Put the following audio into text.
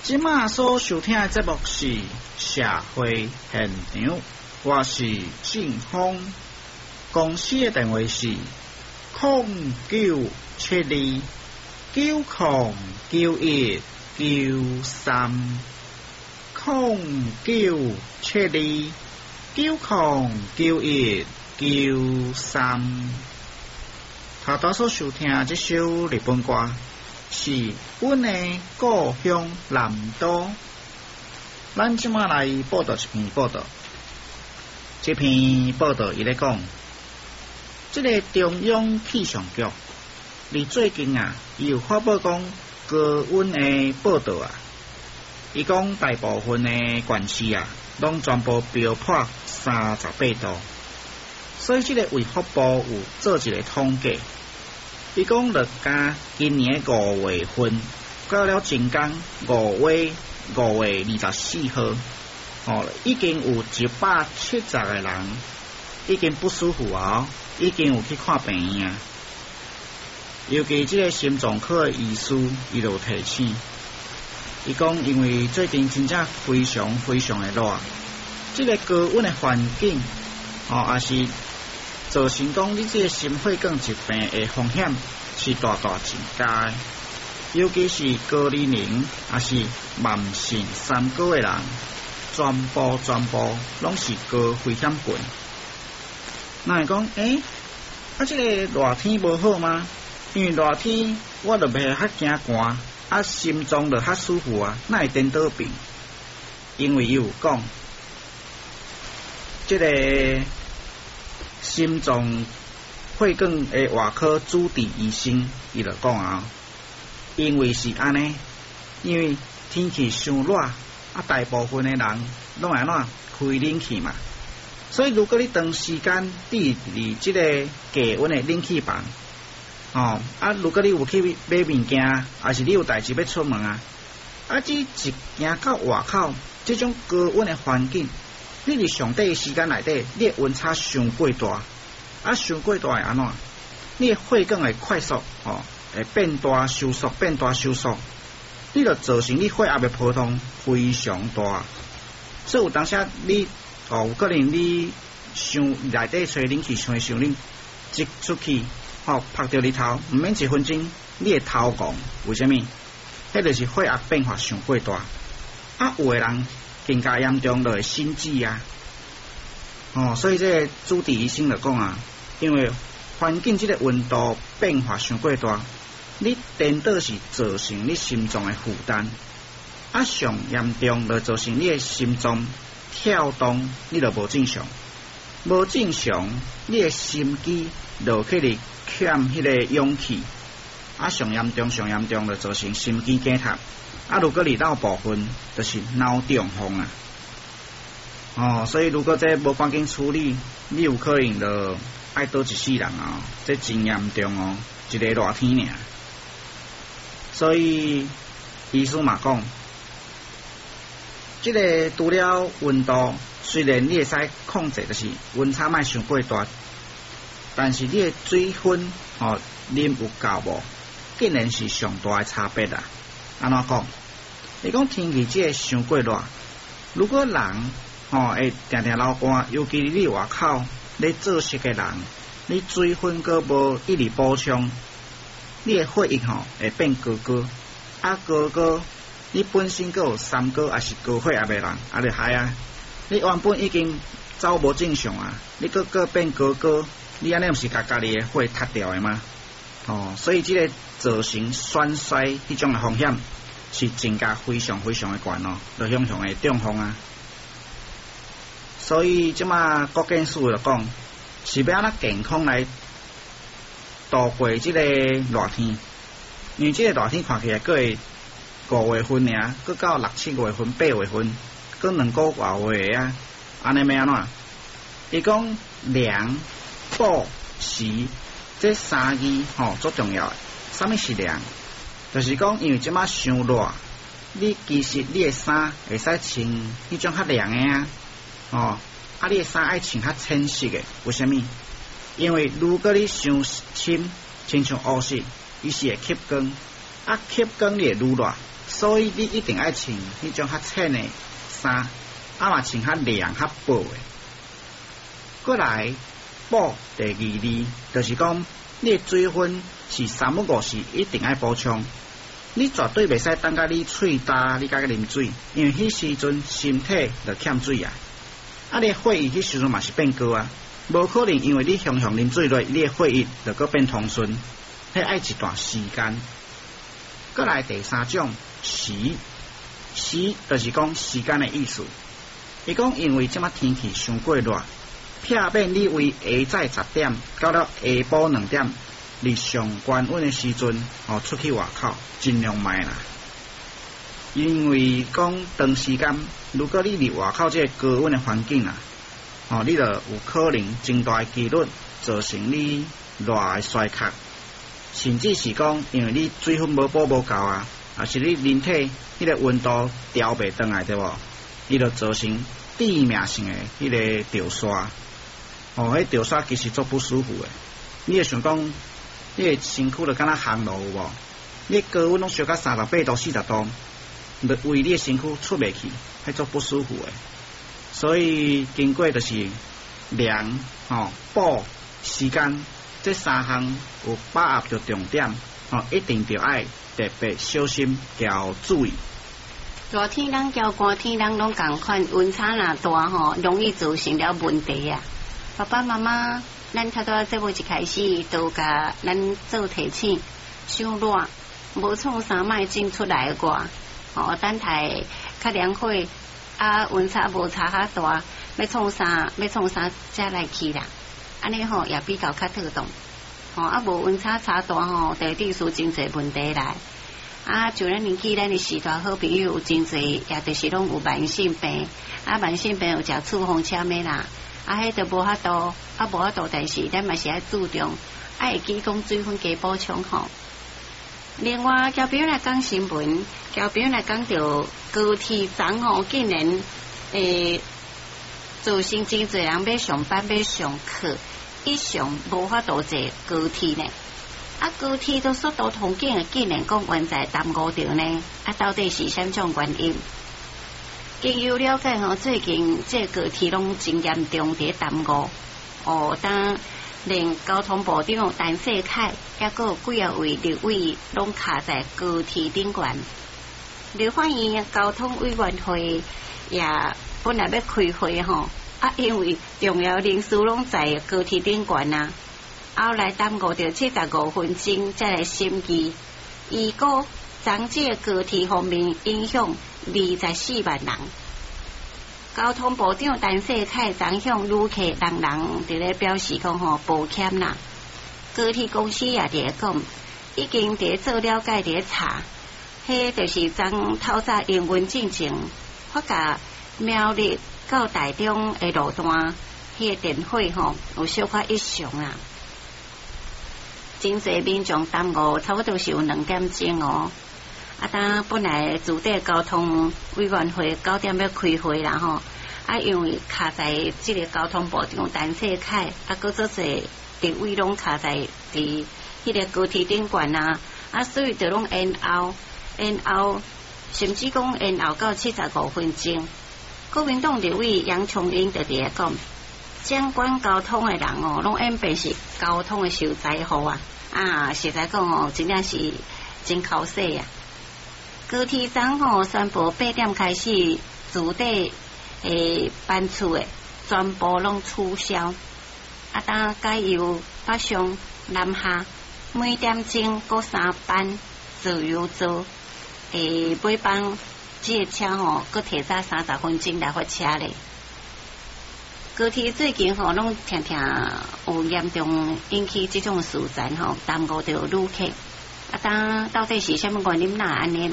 即马所收听的节目是社会现场，我是静峰。公司的电话是0972909193。0972909193。头所收听这首日本歌是阮的故乡南都。咱即马来报道一篇报道，这篇报道伊咧讲，这个中央气象局，伫最近伊有发布讲高温的报道伊讲大部分的县市拢全部飙破38度，所以这个卫福部有做一个统计。伊讲，落加今年5月份到了前天5月24号，已经有170个人已经不舒服已经有去看病院尤其这个心脏科的医师，伊就提醒，伊讲，因为最近真正非常的热，这个高温的环境，也是造成讲你这个心血管疾病的风险是大增加的，尤其是高龄人，也是慢性三高的人，全部拢是高危险群。那会讲，这个热天无好吗？因为热天我就袂较惊寒，心脏就较舒服哪会颠倒病？因为伊有讲，这个心脏血管的外科主治医生，伊就讲因为是安尼，因为天气伤热，大部分的人拢会开冷气嘛，所以如果你长时间伫这个低温的冷气房，如果你有去买物件，还是你有代志要出门这一行到外口，这种高温的环境，你伫上短的时间内底，你的温差伤过大，伤过大会安怎？你的血管会快速会变大收缩，你就造成你血压的波动非常大。所以有当时你有可能你伤内底吹冷气吹伤冷，一出去拍到你头，毋免1分钟，你会头晕。为什么？迄就是血压变化伤过大。有的人更加严重，就会心悸所以这个主治医生就讲因为环境这个温度变化伤过大，你颠倒是造成你心脏的负担，上严重就造成你的心脏跳动，你就无正常，你的心肌就去哩欠迄个氧气，上严重就造成心肌梗塞，如果你脑部分就是脑中风所以如果这无赶紧处理，你有可能就爱倒一世人这真严重一个热天尔。所以医生嘛讲，这个除了温度，虽然你会使控制，就是温差莫伤过大，但是你的水分啉有够无，竟然是上大的差别安怎讲？你讲天气这个伤过热，如果人会定流汗，尤其你外口咧做事的人，你水分阁无一直补充，你的血液会变高，你本身阁有三高还是高血压的人，就害你原本已经走无正常你阁变高，你安尼毋是家己的血塌掉的吗？所以这个造成栓塞迄种的风险是增加非常的悬就向上的中风所以即马国健署就讲，是要安怎健康来度过这个热天，因为这个热天看起来阁会5月份尔，阁到6、7月份、8月份，阁2个月安尼要安怎？伊讲凉、补、湿这3字足重要的。什么是凉？就是讲，因为即马伤热，你其实你的衫会使穿迄种较凉的你的衫爱穿较浅色的，为什么？因为如果你伤深，亲像乌色，伊是会吸光， 吸光会愈热，所以你一定爱穿迄种较浅的衫，嘛穿较凉较薄的。过来补第二字，就是讲你的水分是350时一定爱补充。你绝对袂使等甲你喙干，你才啉水，因为迄时阵身体就欠水啊。你的血液迄时阵嘛是变高啊，无可能因为你常常啉水落，你的血液就搁变通顺，迄爱一段时间。过来第三种时就是讲时间的意思。伊讲因为即马天气伤过热，避免你为下早10点到了下晡2点，日上高温的时阵出去外口，尽量卖啦。因为讲长时间，如果你伫外口这个高温的环境啊，你就有可能真大的几率造成你热的衰竭，甚至是讲因为你水分无补无够啊，也是你人体迄个温度调袂转来，对无？伊就造成致命性的迄个潮沙。迄潮沙其实足不舒服的。你会想讲，你的身躯就敢若烘炉有无？你高温拢烧到38度、40度，就为你的身躯出袂去，迄足不舒服的。所以经过就是凉、补、时间这3项有把握着重点，一定要爱特别小心要注意。 热天人交寒天人拢共款，温差若大容易造成了问题啊。爸爸妈妈，咱较早节目一开始都甲咱做提醒，伤热，无创啥卖进出来外，等待较凉快，温差无差较大，要创啥才来去啦。安尼也比较较妥当，无温差差大就会出真侪问题来。就咱年纪，咱的时代好朋友有真侪，也就是拢有慢性病，慢性病有食处方签的啦，迄就无法度，无法度，但是咱嘛是爱注重，会记讲水分加补充另外，交朋友来讲新闻，交朋友来讲到高铁站竟然造成真侪人要上班要上课，以上无法度坐高铁呢。高铁都速度通警竟然讲原在耽误着呢？到底是啥种原因？经有了解最近这高铁拢真严重伫耽误。当连交通部长陈世凯，也个几啊位立委拢卡在高铁顶悬。立法院交通委员会也本来要开会因为重要人士拢在高铁顶悬啊。后来耽误着75分钟才来审议，预估长这高铁方面影响24万人。交通部长陈世凯昨向旅客人伫咧表示讲抱歉啦，高铁公司也伫咧讲，已經伫咧做了解，伫咧查，迄就是昨透早营运进程，发覺苗栗到台中的路段，迄个電火有小可異常啦。真侪民眾耽誤，差不多是有2點鐘當本來主體交通委員會9點要開會啦因為卡在這個交通部長陳世凱，閣做些立委攏卡在佇迄個高鐵頂懸所以就攏延後，甚至講延後到75分鐘。國民黨立委楊瓊英就伫講。相關交通的人攏演變是交通的受災戶實在講真正是真口勢啊！高鐵站宣布8點開始，主體班次的全部攏取消。當改由北上南下，每點鐘各3班自由座，每班這個車閣提早30分鐘來發車咧。高鐵最近攏常常有嚴重引起這種事件耽誤到旅客。到底是什麼原因安尼